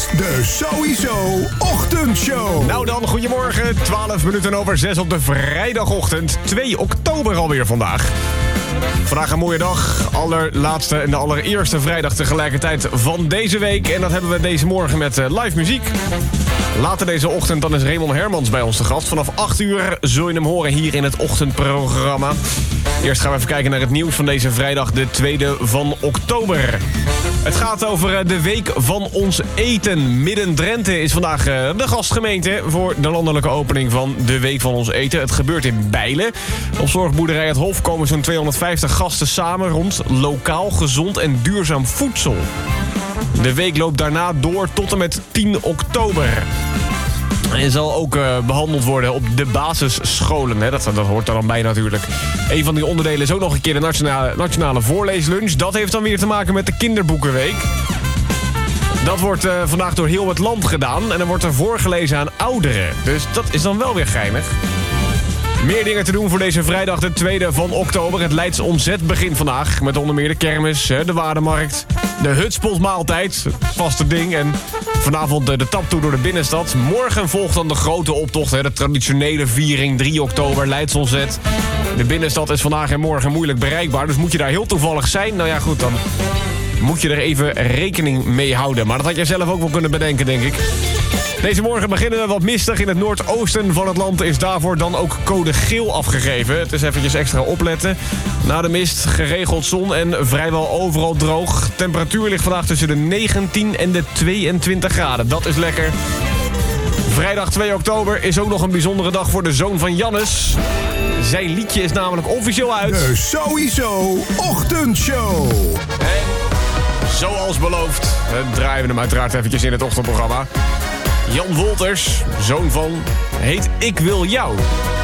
de Sowieso Ochtendshow. Nou dan, goedemorgen. 12 minuten over 6 op de vrijdagochtend. 2 oktober alweer vandaag. Vandaag een mooie dag. Allerlaatste en de allereerste vrijdag tegelijkertijd van deze week. En dat hebben we deze morgen met live muziek. Later deze ochtend dan is Raymond Hermans bij ons te gast. Vanaf 8 uur zul je hem horen hier in het ochtendprogramma. Eerst gaan we even kijken naar het nieuws van deze vrijdag, de 2e van oktober. Het gaat over de Week van ons Eten. Midden-Drenthe is vandaag de gastgemeente voor de landelijke opening van de Week van ons Eten. Het gebeurt in Bijlen. Op zorgboerderij Het Hof komen zo'n 250 gasten samen rond lokaal, gezond en duurzaam voedsel. De week loopt daarna door tot en met 10 oktober. En zal ook behandeld worden op de basisscholen. Hè? Dat hoort er dan bij natuurlijk. Een van die onderdelen is ook nog een keer de nationale voorleeslunch. Dat heeft dan weer te maken met de kinderboekenweek. Dat wordt vandaag door heel het land gedaan. En dan wordt er voorgelezen aan ouderen. Dus dat is dan wel weer geinig. Meer dingen te doen voor deze vrijdag, de 2e van oktober. Het Leids Omzet begint vandaag. Met onder meer de kermis, de Waardemarkt, de hutspotmaaltijd, vaste ding. En vanavond de taptoer door de binnenstad. Morgen volgt dan de grote optocht, de traditionele viering, 3 oktober, Leids Omzet. De binnenstad is vandaag en morgen moeilijk bereikbaar. Dus moet je daar heel toevallig zijn, nou ja goed, dan moet je er even rekening mee houden. Maar dat had jij zelf ook wel kunnen bedenken, denk ik. Deze morgen beginnen we wat mistig. In het noordoosten van het land is daarvoor dan ook code geel afgegeven. Het is eventjes extra opletten. Na de mist geregeld zon en vrijwel overal droog. Temperatuur ligt vandaag tussen de 19 en de 22 graden. Dat is lekker. Vrijdag 2 oktober is ook nog een bijzondere dag voor de zoon van Jannes. Zijn liedje is namelijk officieel uit. De Sowieso Ochtendshow. En zoals beloofd draaien we hem uiteraard eventjes in het ochtendprogramma. Jan Wolters, zoon van, heet Ik Wil Jou.